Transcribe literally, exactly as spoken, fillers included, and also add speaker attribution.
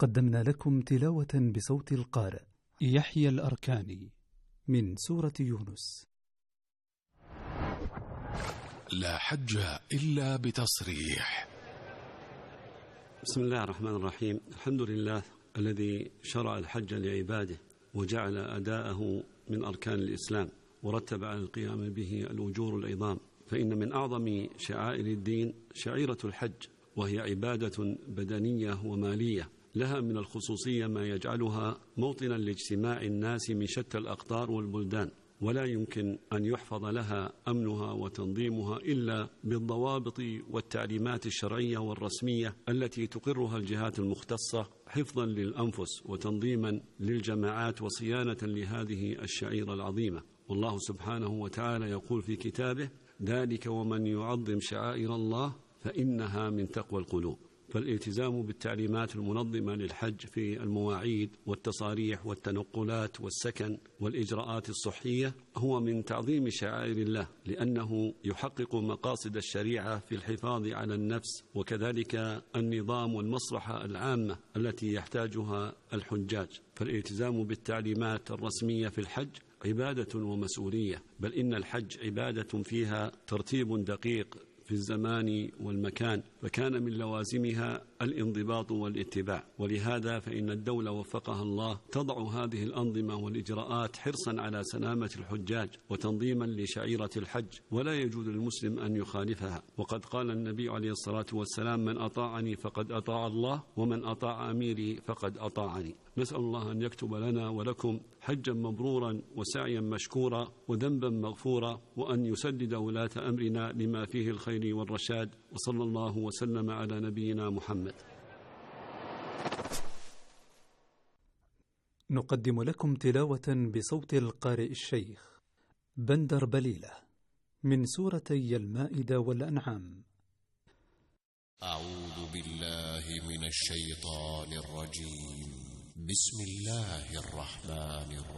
Speaker 1: قدمنا لكم تلاوة بصوت القارئ يحيى الأركاني من سورة يونس.
Speaker 2: لا حج إلا بتصريح.
Speaker 3: بسم الله الرحمن الرحيم. الحمد لله الذي شرع الحج لعباده وجعل أداءه من أركان الإسلام ورتب على القيام به الأجور العظام، فإن من أعظم شعائر الدين شعيرة الحج، وهي عبادة بدنية ومالية لها من الخصوصية ما يجعلها موطنا لاجتماع الناس من شتى الأقطار والبلدان، ولا يمكن أن يحفظ لها أمنها وتنظيمها إلا بالضوابط والتعليمات الشرعية والرسمية التي تقرها الجهات المختصة حفظا للأنفس وتنظيما للجماعات وصيانة لهذه الشعيرة العظيمة. والله سبحانه وتعالى يقول في كتابه: ذلك ومن يعظم شعائر الله فإنها من تقوى القلوب. فالالتزام بالتعليمات المنظمة للحج في المواعيد والتصاريح والتنقلات والسكن والإجراءات الصحية هو من تعظيم شعائر الله، لأنه يحقق مقاصد الشريعة في الحفاظ على النفس، وكذلك النظام والمصلحة العامة التي يحتاجها الحجاج. فالالتزام بالتعليمات الرسمية في الحج عبادة ومسؤولية، بل إن الحج عبادة فيها ترتيب دقيق في الزمان والمكان، فكان من لوازمها الانضباط والاتباع. ولهذا فإن الدولة وفقها الله تضع هذه الأنظمة والإجراءات حرصا على سلامة الحجاج وتنظيما لشعيرة الحج، ولا يجوز للمسلم أن يخالفها. وقد قال النبي عليه الصلاة والسلام: من أطاعني فقد أطاع الله، ومن أطاع أميري فقد أطاعني. نسأل الله أن يكتب لنا ولكم حجا مبرورا وسعيا مشكورا وذنبا مغفورا، وأن يسدد ولاة أمرنا لما فيه الخير والرشاد، وصلى الله وسلم على نبينا محمد.
Speaker 1: نقدم لكم تلاوة بصوت القارئ الشيخ بندر بليلة من سورتي المائدة والأنعام.
Speaker 2: أعوذ بالله من الشيطان الرجيم. بسم الله الرحمن الرحيم.